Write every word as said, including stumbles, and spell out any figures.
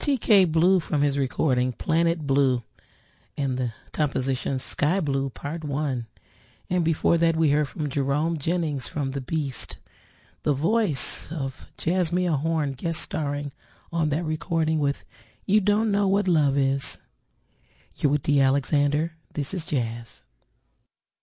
T K Blue from his recording Planet Blue and the composition Sky Blue Part one. And before that we heard from Jerome Jennings from The Beast, the voice of Jasmine Horn guest starring on that recording with You Don't Know What Love Is. You're with D. Alexander. This is Jazz.